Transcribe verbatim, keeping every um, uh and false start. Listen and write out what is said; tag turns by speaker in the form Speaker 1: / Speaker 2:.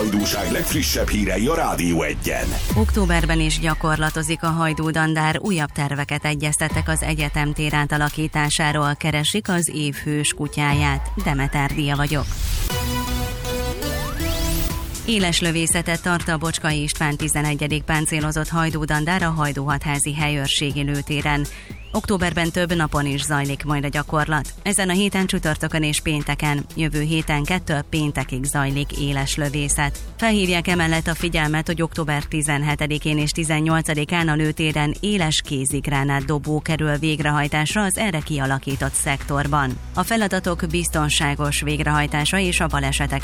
Speaker 1: hajdúság legfrissebb hírei a Rádió Egyen.
Speaker 2: Októberben is gyakorlatozik a Hajdú Dandár, újabb terveket egyeztettek az egyetem tér átalakításáról, keresik az év hős kutyáját. Demeter Dia vagyok. Éles lövészetet tart a Bocskai István tizenegyedik páncélozott Hajdú Dandár a Hajdúhatházi helyőrségi lőtéren. Októberben több napon is zajlik majd a gyakorlat. Ezen a héten csütörtökön és pénteken, jövő héten kettől péntekig zajlik éles lövészet. Felhívják emellett a figyelmet, hogy október tizenhetedikén és tizennyolcadikán a lőtéren éles kézigránát dobó kerül végrehajtásra az erre kialakított szektorban. A feladatok biztonságos végrehajtása és a balesetek